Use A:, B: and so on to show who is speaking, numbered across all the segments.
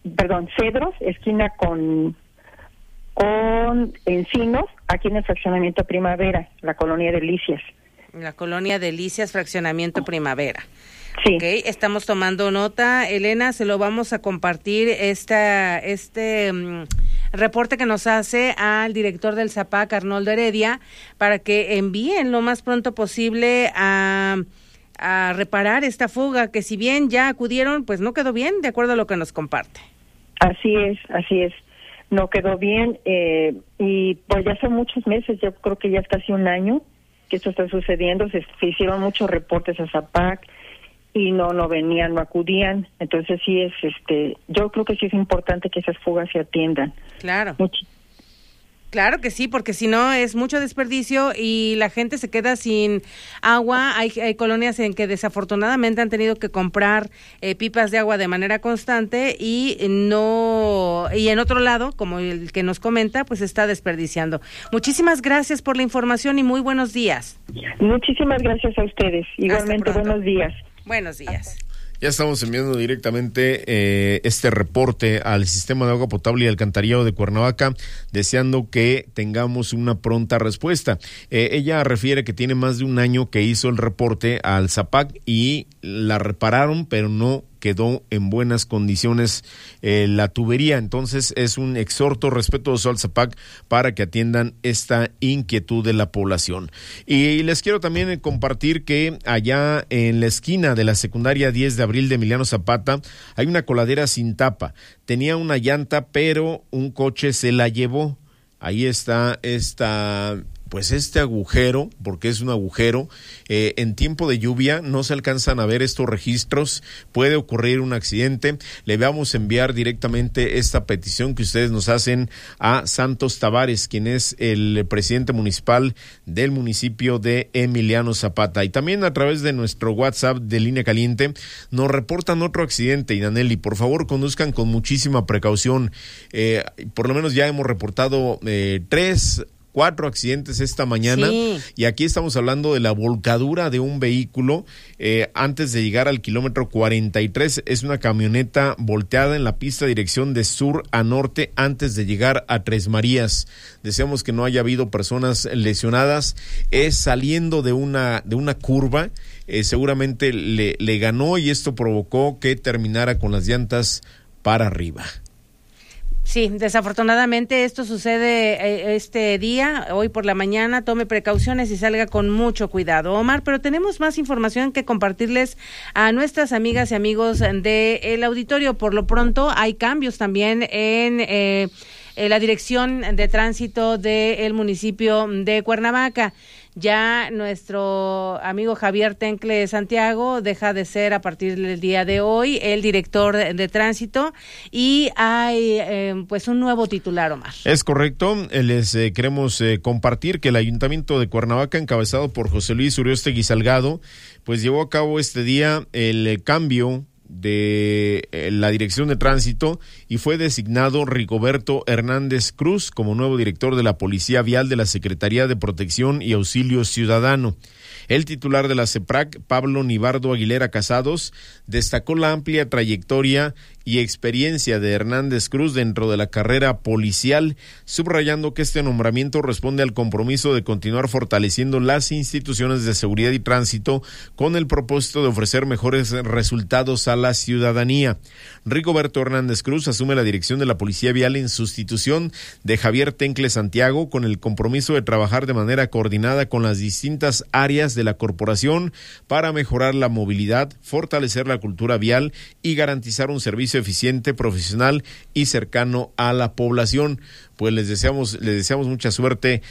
A: Cedros, esquina con Encinos, aquí en el fraccionamiento Primavera, la colonia Delicias.
B: La colonia Delicias, fraccionamiento Primavera.
A: Sí.
B: Ok, estamos tomando nota. Elena, se lo vamos a compartir reporte que nos hace al director del ZAPAC, Arnoldo Heredia, para que envíen lo más pronto posible a reparar esta fuga, que si bien ya acudieron, pues no quedó bien, de acuerdo a lo que nos comparte. Así es.
A: No quedó bien, y pues ya son muchos meses, yo creo que ya es casi un año que esto está sucediendo. Se hicieron muchos reportes a ZAPAC y no venían, no acudían. Entonces sí es, yo creo que sí es importante que esas fugas se atiendan.
B: Claro. Claro que sí, porque si no es mucho desperdicio y la gente se queda sin agua. Hay colonias en que desafortunadamente han tenido que comprar pipas de agua de manera constante y en otro lado, como el que nos comenta, pues está desperdiciando. Muchísimas gracias por la información y muy buenos días.
A: Muchísimas gracias a ustedes. Igualmente, buenos días.
B: Buenos días.
C: Ya estamos enviando directamente este reporte al Sistema de Agua Potable y Alcantarillado de Cuernavaca, deseando que tengamos una pronta respuesta. Ella refiere que tiene más de un año que hizo el reporte al ZAPAC y la repararon, pero no quedó en buenas condiciones la tubería. Entonces es un exhorto respetuoso al ZAPAC para que atiendan esta inquietud de la población. Y les quiero también compartir que allá en la esquina de la secundaria 10 de abril de Emiliano Zapata hay una coladera sin tapa. Tenía una llanta, pero un coche se la llevó. Ahí está este agujero, porque es un agujero. En tiempo de lluvia no se alcanzan a ver estos registros, puede ocurrir un accidente. Le vamos a enviar directamente esta petición que ustedes nos hacen a Santos Tavares, quien es el presidente municipal del municipio de Emiliano Zapata. Y también a través de nuestro WhatsApp de Línea Caliente nos reportan otro accidente. Y Danelli, por favor, conduzcan con muchísima precaución. Por lo menos ya hemos reportado 4 accidentes esta mañana. Sí. Y aquí estamos hablando de la volcadura de un vehículo antes de llegar al kilómetro 43. Es una camioneta volteada en la pista dirección de sur a norte antes de llegar a Tres Marías. Deseamos que no haya habido personas lesionadas. Es saliendo de una curva. Seguramente le ganó y esto provocó que terminara con las llantas para arriba.
B: Sí, desafortunadamente esto sucede este día, hoy por la mañana. Tome precauciones y salga con mucho cuidado, Omar, pero tenemos más información que compartirles a nuestras amigas y amigos del auditorio. Por lo pronto hay cambios también en la dirección de tránsito del municipio de Cuernavaca. Ya nuestro amigo Javier Tencle Santiago deja de ser a partir del día de hoy el director de tránsito y hay pues un nuevo titular, Omar.
C: Es correcto, les queremos compartir que el Ayuntamiento de Cuernavaca, encabezado por José Luis Uriostegui Salgado, pues llevó a cabo este día el cambio de la dirección de tránsito y fue designado Rigoberto Hernández Cruz como nuevo director de la Policía Vial de la Secretaría de Protección y Auxilio Ciudadano. El titular de la CEPRAC, Pablo Nibardo Aguilera Casados, destacó la amplia trayectoria y experiencia de Hernández Cruz dentro de la carrera policial, subrayando que este nombramiento responde al compromiso de continuar fortaleciendo las instituciones de seguridad y tránsito con el propósito de ofrecer mejores resultados a la ciudadanía. Rigoberto Hernández Cruz asume la dirección de la Policía Vial en sustitución de Javier Tencle Santiago, con el compromiso de trabajar de manera coordinada con las distintas áreas de la corporación para mejorar la movilidad, fortalecer la cultura vial y garantizar un servicio eficiente, profesional y cercano a la población. Pues les deseamos mucha suerte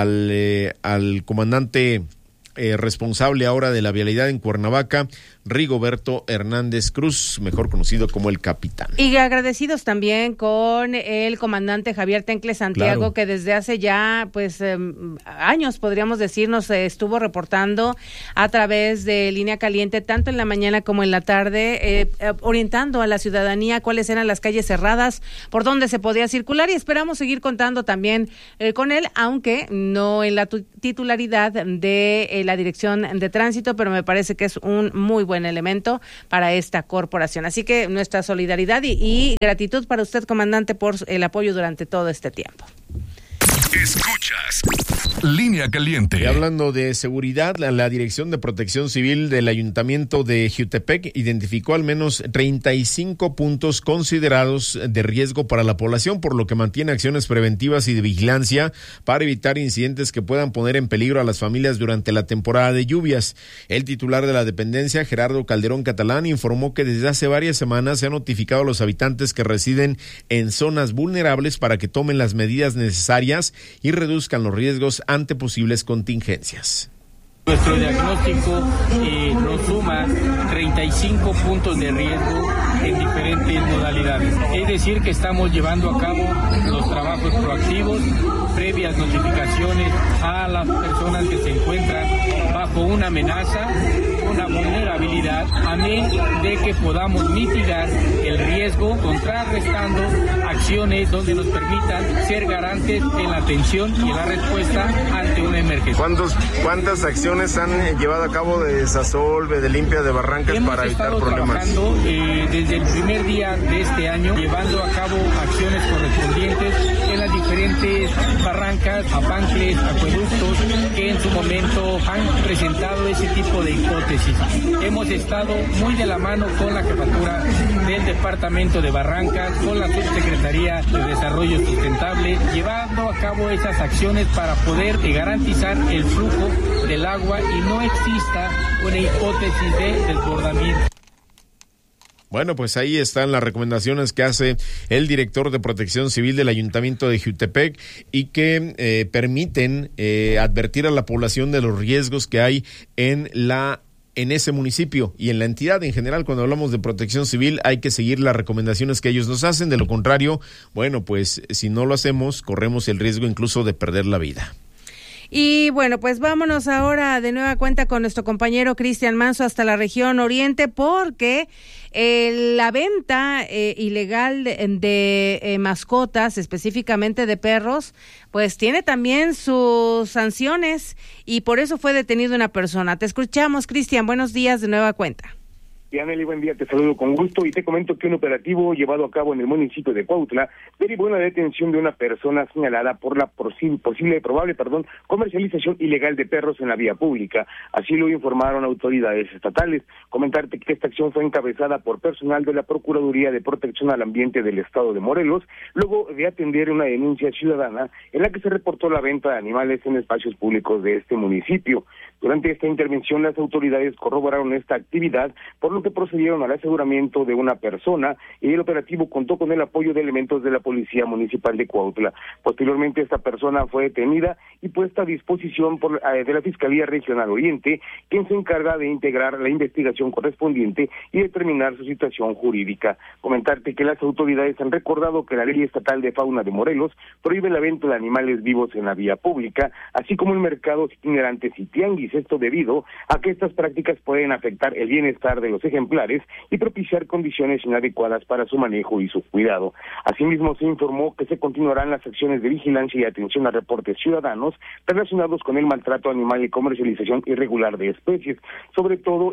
C: al comandante responsable ahora de la vialidad en Cuernavaca, Rigoberto Hernández Cruz, mejor conocido como el Capitán.
B: Y agradecidos también con el comandante Javier Tencle Santiago, claro, que desde hace ya pues años, podríamos decir, nos estuvo reportando a través de Línea Caliente, tanto en la mañana como en la tarde, orientando a la ciudadanía cuáles eran las calles cerradas, por dónde se podía circular, y esperamos seguir contando también con él, aunque no en la titularidad de la Dirección de Tránsito, pero me parece que es un muy buen buen elemento para esta corporación. Así que nuestra solidaridad y gratitud para usted, comandante, por el apoyo durante todo este tiempo.
D: Escuchas Línea Caliente.
C: Y hablando de seguridad, la Dirección de Protección Civil del Ayuntamiento de Jiutepec identificó al menos 35 puntos considerados de riesgo para la población, por lo que mantiene acciones preventivas y de vigilancia para evitar incidentes que puedan poner en peligro a las familias durante la temporada de lluvias. El titular de la dependencia, Gerardo Calderón Catalán, informó que desde hace varias semanas se ha notificado a los habitantes que residen en zonas vulnerables para que tomen las medidas necesarias y reduzcan los riesgos ante posibles contingencias.
E: Nuestro diagnóstico nos suma 35 puntos de riesgo en diferentes modalidades. Es decir, que estamos llevando a cabo los trabajos proactivos, previas notificaciones a las personas que se encuentran bajo una amenaza, una vulnerabilidad, a fin de que podamos mitigar el riesgo, contrarrestando acciones donde nos permitan ser garantes en la atención y en la respuesta ante una emergencia.
F: ¿Cuántas acciones han llevado a cabo de desasolve, de limpia de barrancas para evitar problemas?
E: Hemos estado trabajando desde el primer día de este año, llevando a cabo acciones correspondientes en las diferentes barrancas, apancles, acueductos que en su momento han presentado ese tipo de hipótesis. Hemos estado muy de la mano con la jefatura del Departamento de Barrancas, con la Subsecretaría de Desarrollo Sustentable, llevando a cabo esas acciones para poder garantizar el flujo del agua y no exista una hipótesis de desbordamiento.
C: Bueno, pues ahí están las recomendaciones que hace el director de Protección Civil del Ayuntamiento de Jiutepec y que permiten advertir a la población de los riesgos que hay en ese municipio y en la entidad en general. Cuando hablamos de protección civil hay que seguir las recomendaciones que ellos nos hacen, de lo contrario, bueno, pues si no lo hacemos, corremos el riesgo incluso de perder la vida.
B: Y bueno, pues vámonos ahora de nueva cuenta con nuestro compañero Cristian Manso hasta la región oriente, porque la venta ilegal de mascotas, específicamente de perros, pues tiene también sus sanciones y por eso fue detenido una persona. Te escuchamos, Cristian, buenos días de nueva cuenta.
G: Dianely, buen día, te saludo con gusto y te comento que un operativo llevado a cabo en el municipio de Cuautla derivó en la detención de una persona señalada por la probable comercialización ilegal de perros en la vía pública. Así lo informaron autoridades estatales. Comentarte que esta acción fue encabezada por personal de la Procuraduría de Protección al Ambiente del Estado de Morelos, luego de atender una denuncia ciudadana en la que se reportó la venta de animales en espacios públicos de este municipio. Durante esta intervención, las autoridades corroboraron esta actividad, por lo que procedieron al aseguramiento de una persona y el operativo contó con el apoyo de elementos de la Policía Municipal de Cuautla. Posteriormente, esta persona fue detenida y puesta a disposición de la Fiscalía Regional Oriente, quien se encarga de integrar la investigación correspondiente y determinar su situación jurídica. Comentarte que las autoridades han recordado que la Ley Estatal de Fauna de Morelos prohíbe la venta de animales vivos en la vía pública, así como el mercado itinerantes y tianguis. Esto debido a que estas prácticas pueden afectar el bienestar de los ejemplares y propiciar condiciones inadecuadas para su manejo y su cuidado. Asimismo, se informó que se continuarán las acciones de vigilancia y atención a reportes ciudadanos relacionados con el maltrato animal y comercialización irregular de especies, sobre todo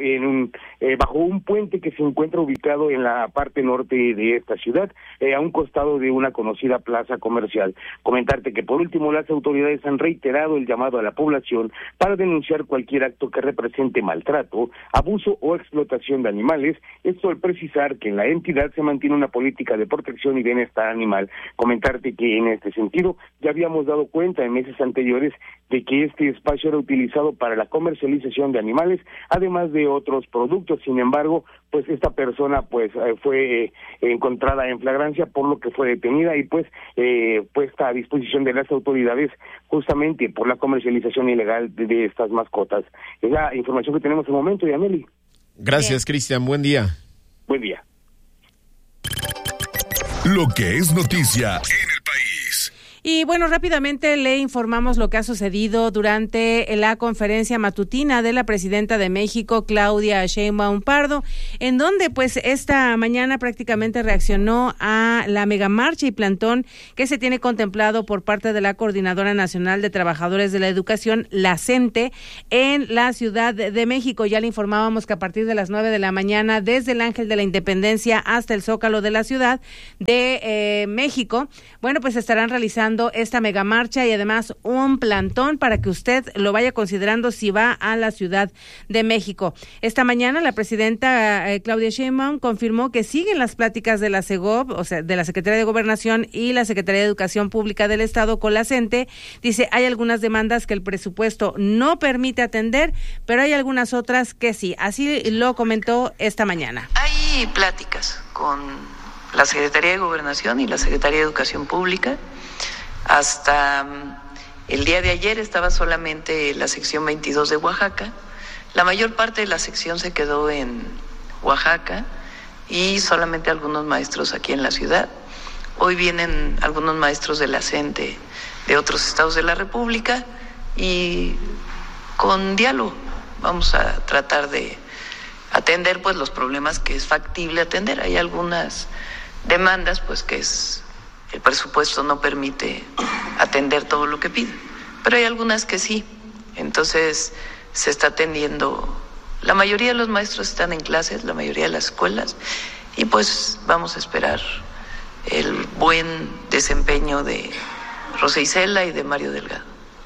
G: bajo un puente que se encuentra ubicado en la parte norte de esta ciudad, a un costado de una conocida plaza comercial. Comentarte que por último las autoridades han reiterado el llamado a la población para denunciar cualquier acto que represente maltrato, abuso o explotación de animales, esto al precisar que en la entidad se mantiene una política de protección y bienestar animal. Comentarte que en este sentido ya habíamos dado cuenta en meses anteriores de que este espacio era utilizado para la comercialización de animales, además de otros productos. Sin embargo, pues esta persona fue encontrada en flagrancia, por lo que fue detenida y puesta a disposición de las autoridades justamente por la comercialización ilegal de estas mascotas. Es la información que tenemos en el momento, Dianely.
C: Gracias, Cristian. Buen día.
G: Buen día.
D: Lo que es noticia en el país.
B: Y bueno, rápidamente le informamos lo que ha sucedido durante la conferencia matutina de la presidenta de México, Claudia Sheinbaum Pardo, en donde pues esta mañana prácticamente reaccionó a la megamarcha y plantón que se tiene contemplado por parte de la Coordinadora Nacional de Trabajadores de la Educación, la CENTE, en la Ciudad de México. Ya le informábamos que a partir de las 9 de la mañana, desde el Ángel de la Independencia hasta el Zócalo de la Ciudad de México, bueno, pues estarán realizando esta megamarcha y además un plantón para que usted lo vaya considerando si va a la Ciudad de México. Esta mañana la presidenta Claudia Sheinbaum confirmó que siguen las pláticas de la SEGOV, o sea, de la Secretaría de Gobernación y la Secretaría de Educación Pública del Estado con la CENTE. Dice, hay algunas demandas que el presupuesto no permite atender, pero hay algunas otras que sí. Así lo comentó esta mañana.
H: Hay pláticas con la Secretaría de Gobernación y la Secretaría de Educación Pública. Hasta el día de ayer estaba solamente la sección 22 de Oaxaca. La mayor parte de la sección se quedó en Oaxaca y solamente algunos maestros aquí en la ciudad. Hoy vienen algunos maestros de la CENTE de otros estados de la República y con diálogo vamos a tratar de atender pues los problemas que es factible atender. Hay algunas demandas pues que el presupuesto no permite atender todo lo que pide, pero hay algunas que sí. Entonces se está atendiendo. La mayoría de los maestros están en clases, la mayoría de las escuelas, y pues vamos a esperar el buen desempeño de Rosa Isela y de Mario Delgado.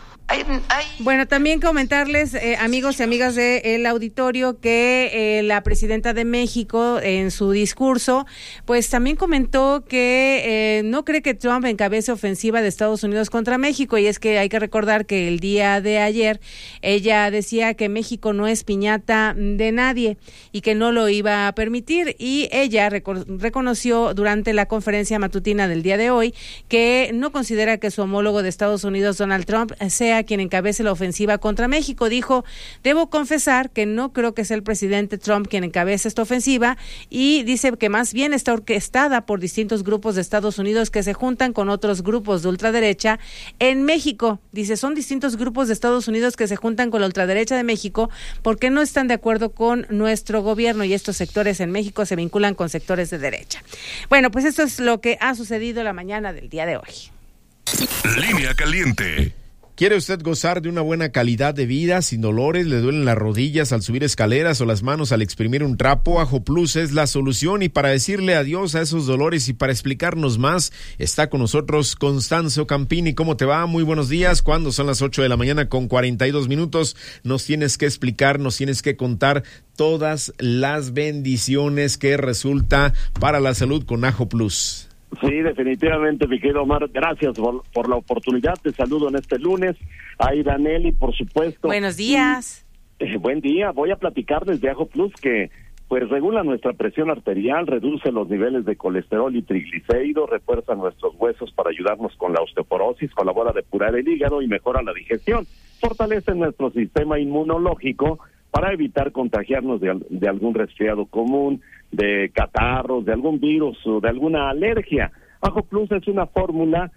B: Bueno, también comentarles, amigos y amigas del auditorio, que la presidenta de México en su discurso, pues también comentó que no cree que Trump encabece ofensiva de Estados Unidos contra México, y es que hay que recordar que el día de ayer ella decía que México no es piñata de nadie y que no lo iba a permitir, y ella reconoció durante la conferencia matutina del día de hoy que no considera que su homólogo de Estados Unidos, Donald Trump, sea quien encabece la ofensiva contra México. Dijo, debo confesar que no creo que sea el presidente Trump quien encabece esta ofensiva, y dice que más bien está orquestada por distintos grupos de Estados Unidos que se juntan con otros grupos de ultraderecha en México. Dice, son distintos grupos de Estados Unidos que se juntan con la ultraderecha de México porque no están de acuerdo con nuestro gobierno, y estos sectores en México se vinculan con sectores de derecha. Bueno, pues esto es lo que ha sucedido la mañana del día de hoy.
D: Línea Caliente.
C: ¿Quiere usted gozar de una buena calidad de vida sin dolores? ¿Le duelen las rodillas al subir escaleras o las manos al exprimir un trapo? Ajo Plus es la solución, y para decirle adiós a esos dolores y para explicarnos más, está con nosotros Constanzo Campini. ¿Cómo te va? Muy buenos días. Cuando son las 8 de la mañana con 42 minutos, nos tienes que explicar, nos tienes que contar todas las bendiciones que resulta para la salud con Ajo Plus.
I: Sí, definitivamente, mi querido Omar, gracias por la oportunidad. Te saludo en este lunes, a Iraneli, por supuesto.
B: Buenos días.
I: Buen día. Voy a platicarles de Ajo Plus, que pues regula nuestra presión arterial, reduce los niveles de colesterol y triglicéridos, refuerza nuestros huesos para ayudarnos con la osteoporosis, colabora a depurar el hígado y mejora la digestión, fortalece nuestro sistema inmunológico para evitar contagiarnos de algún resfriado común, de catarros, de algún virus o de alguna alergia. Ajo Plus es una fórmula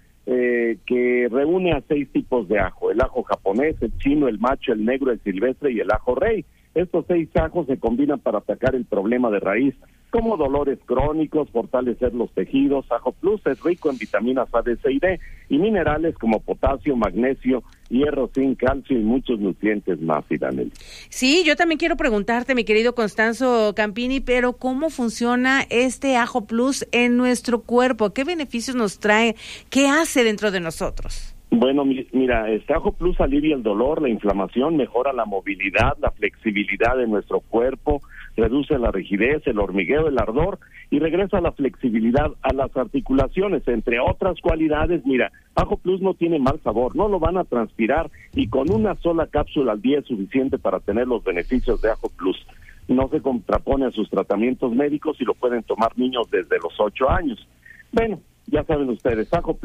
I: que reúne a 6 tipos de ajo: el ajo japonés, el chino, el macho, el negro, el silvestre y el ajo rey. Estos 6 ajos se combinan para atacar el problema de raíz, como dolores crónicos, fortalecer los tejidos. Ajo Plus es rico en vitaminas A, D, C y D, y minerales como potasio, magnesio, hierro, zinc, calcio y muchos nutrientes más, Daniel.
B: Sí, yo también quiero preguntarte, mi querido Constanzo Campini, pero ¿cómo funciona este Ajo Plus en nuestro cuerpo? ¿Qué beneficios nos trae? ¿Qué hace dentro de nosotros?
I: Bueno, mira, este Ajo Plus alivia el dolor, la inflamación, mejora la movilidad, la flexibilidad de nuestro cuerpo, reduce la rigidez, el hormigueo, el ardor y regresa la flexibilidad a las articulaciones, entre otras cualidades. Mira, Ajo Plus no tiene mal sabor, no lo van a transpirar, y con una sola cápsula al día es suficiente para tener los beneficios de Ajo Plus. No se contrapone a sus tratamientos médicos y lo pueden tomar niños desde los 8 años. Bueno, ya saben ustedes, Ajo Plus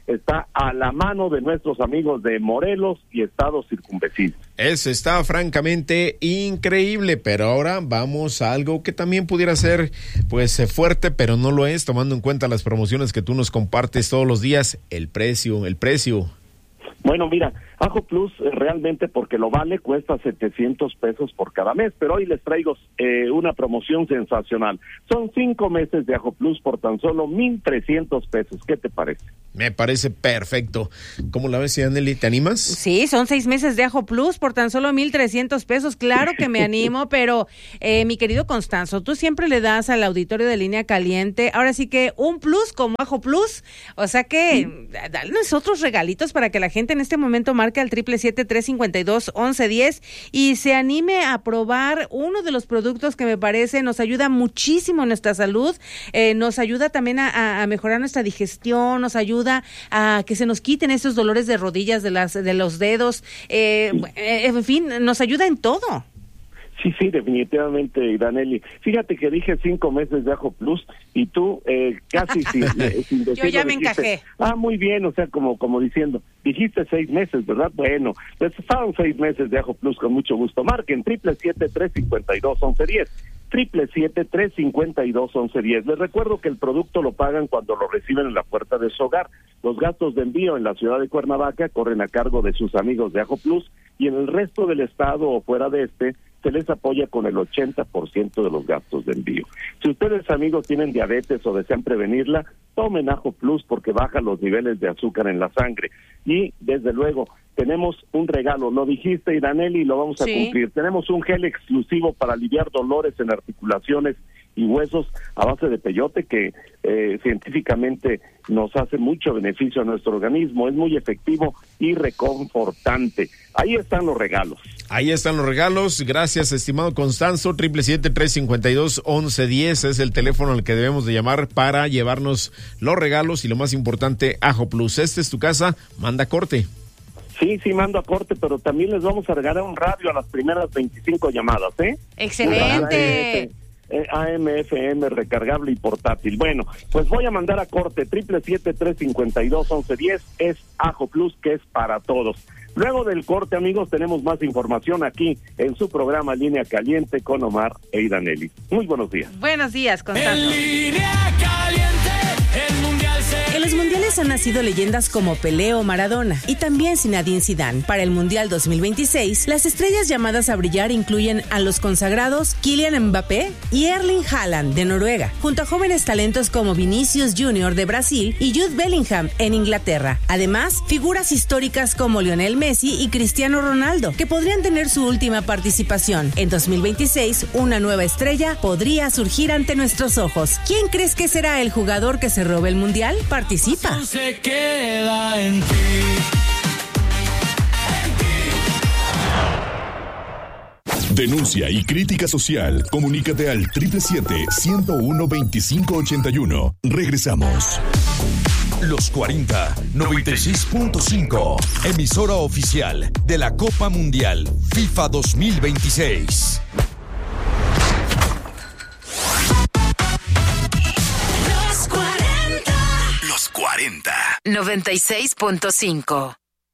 I: está a la mano de nuestros amigos de Morelos y estados circunvecinos.
C: Eso está francamente increíble, pero ahora vamos a algo que también pudiera ser pues fuerte, pero no lo es, tomando en cuenta las promociones que tú nos compartes todos los días, el precio.
I: Bueno, mira, Ajo Plus realmente porque lo vale cuesta 700 pesos por cada mes, pero hoy les traigo una promoción sensacional. Son 5 meses de Ajo Plus por tan solo 1,300 pesos. ¿Qué te parece?
C: Me parece perfecto. ¿Cómo la ves, Anneli? ¿Te animas?
B: Sí, son 6 meses de Ajo Plus por tan solo 1,300 pesos. Claro que me animo, pero mi querido Constanzo, tú siempre le das al auditorio de Línea Caliente, ahora sí que un plus como Ajo Plus, o sea que danos otros regalitos para que la gente en este momento marque al 777-352-1110 y se anime a probar uno de los productos que me parece nos ayuda muchísimo en nuestra salud, nos ayuda también a mejorar nuestra digestión, nos ayuda a que se nos quiten esos dolores de rodillas, de los dedos, en fin, nos ayuda en todo.
I: Sí, definitivamente, Danelli. Fíjate que dije 5 meses de Ajo Plus y tú casi sin decirlo.
B: Yo ya me encajé.
I: Muy bien, o sea, como diciendo, dijiste 6 meses, ¿verdad? Bueno, pues estaban 6 meses de Ajo Plus con mucho gusto. Marquen 777-352-1110. 777-352-1110. Les recuerdo que el producto lo pagan cuando lo reciben en la puerta de su hogar. Los gastos de envío en la ciudad de Cuernavaca corren a cargo de sus amigos de Ajo Plus y en el resto del estado o fuera de se les apoya con el 80% de los gastos de envío. Si ustedes, amigos, tienen diabetes o desean prevenirla, tomen Ajo Plus porque baja los niveles de azúcar en la sangre. Y, desde luego, tenemos un regalo, lo dijiste, Iraneli, y lo vamos a cumplir. Tenemos un gel exclusivo para aliviar dolores en articulaciones y huesos a base de peyote que científicamente nos hace mucho beneficio a nuestro organismo, es muy efectivo y reconfortante. Ahí están los regalos.
C: Gracias, estimado Constanzo. 777-352-1110 es el teléfono al que debemos de llamar para llevarnos los regalos y lo más importante, Ajo Plus. Esta es tu casa, manda corte.
I: Sí, mando a corte, pero también les vamos a regalar un radio a las primeras 25 llamadas, ¿eh?
B: ¡Excelente!
I: AM, FM, recargable y portátil. Bueno, pues voy a mandar a corte 777-352-1110, es Ajo Plus, que es para todos. Luego del corte, amigos, tenemos más información aquí en su programa Línea Caliente con Omar e Iraneli. Muy buenos días.
B: Buenos días, Constanzo.
J: Línea Caliente, el mundial
K: En los mundiales han nacido leyendas como Pelé o Maradona y también Zinedine Zidane. Para el Mundial 2026, las estrellas llamadas a brillar incluyen a los consagrados Kylian Mbappé y Erling Haaland de Noruega, junto a jóvenes talentos como Vinicius Jr. de Brasil y Jude Bellingham en Inglaterra. Además, figuras históricas como Lionel Messi y Cristiano Ronaldo, que podrían tener su última participación. En 2026, una nueva estrella podría surgir ante nuestros ojos. ¿Quién crees que será el jugador que se robe el Mundial? Participa.
J: se queda en ti.
D: Denuncia y crítica social. Comunícate al 777-101-2581. Regresamos. Los 40 96.5. Emisora oficial de la Copa Mundial FIFA 2026. Los 40.
K: 96.5.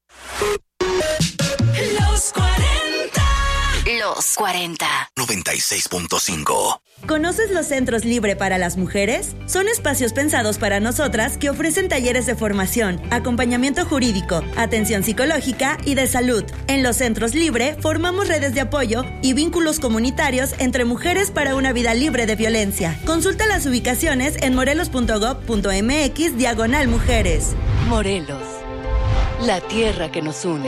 J: Los 40.
K: Los 40.
D: 96.5.
L: ¿Conoces los centros Libre para las mujeres? Son espacios pensados para nosotras que ofrecen talleres de formación, acompañamiento jurídico, atención psicológica y de salud. En los centros Libre formamos redes de apoyo y vínculos comunitarios entre mujeres para una vida libre de violencia. Consulta las ubicaciones en morelos.gov.mx/mujeres.
M: Morelos, la tierra que nos une.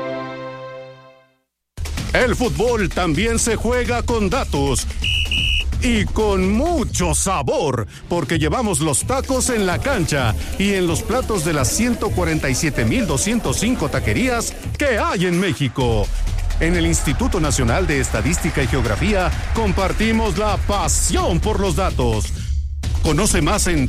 N: El fútbol también se juega con datos y con mucho sabor, porque llevamos los tacos en la cancha y en los platos de las 147,205 taquerías que hay en México. En el Instituto Nacional de Estadística y Geografía compartimos la pasión por los datos. Conoce más en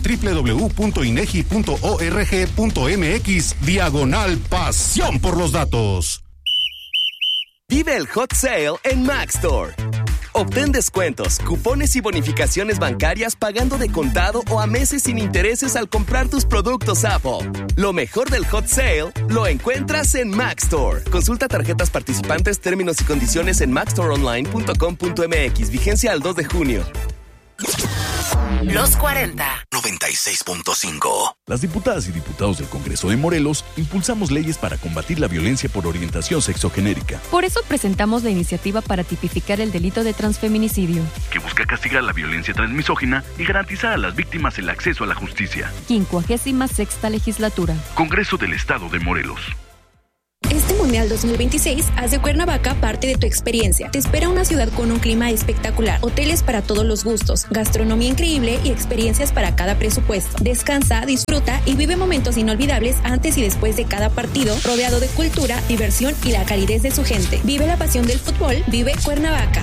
N: www.inegi.org.mx/pasión por los datos.
O: Vive el Hot Sale en Mac Store. Obtén descuentos, cupones y bonificaciones bancarias pagando de contado o a meses sin intereses al comprar tus productos Apple. Lo mejor del Hot Sale lo encuentras en Mac Store. Consulta tarjetas participantes, términos y condiciones en macstoreonline.com.mx. Vigencia al 2 de junio.
P: Los 40.
D: 96.5. Las diputadas y diputados del Congreso de Morelos impulsamos leyes para combatir la violencia por orientación sexogenérica.
Q: Por eso presentamos la iniciativa para tipificar el delito de transfeminicidio,
R: que busca castigar la violencia transmisógina y garantizar a las víctimas el acceso a la justicia.
Q: 56ª legislatura.
R: Congreso del Estado de Morelos.
S: Este Mundial 2026 haz de Cuernavaca parte de tu experiencia. Te espera una ciudad con un clima espectacular, hoteles para todos los gustos, gastronomía increíble y experiencias para cada presupuesto. Descansa, disfruta y vive momentos inolvidables antes y después de cada partido, rodeado de cultura, diversión y la calidez de su gente. Vive la pasión del fútbol, vive Cuernavaca.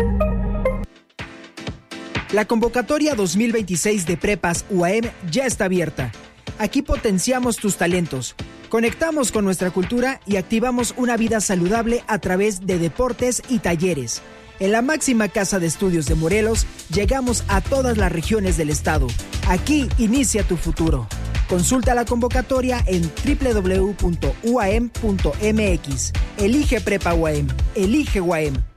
T: La convocatoria 2026 de Prepas UAM ya está abierta. Aquí potenciamos tus talentos, conectamos con nuestra cultura y activamos una vida saludable a través de deportes y talleres. En la máxima casa de estudios de Morelos, llegamos a todas las regiones del estado. Aquí inicia tu futuro. Consulta la convocatoria en www.uam.mx. Elige Prepa UAM. Elige UAM.